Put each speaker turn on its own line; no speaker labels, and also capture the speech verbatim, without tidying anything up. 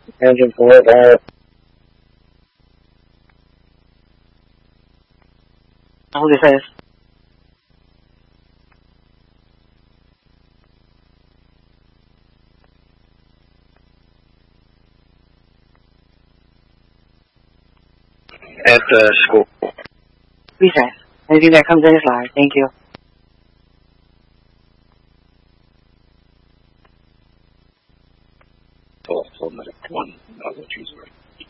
Engine four, uh,
Hold this is.
at the school.
Recess. Anything that comes in is live. Thank you.
Oh, so I'm at one. I'll let you